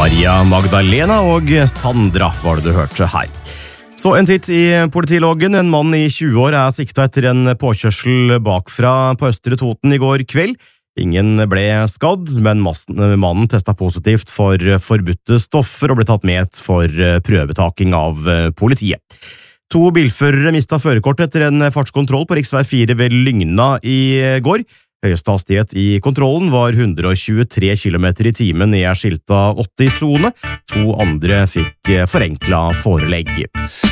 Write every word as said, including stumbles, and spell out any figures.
Maria Magdalena og Sandra var det du hørte her. Så en titt i politiloggen. En mann i tjue år er siktet etter en påkjørsel bakfra på Østre Toten i går kveld. Ingen ble skadd, men mannen testet positivt for forbudte stoffer og ble tatt med for prøvetaking av politiet. To bilførere mistet førerkort etter en fartskontroll på riksvei fire ved Lygna i går. Høyeste hastighet i kontrollen var hundre og tjuetre kilometer i timen i skilta åtti-sone. To andre fikk forenklet forelegg.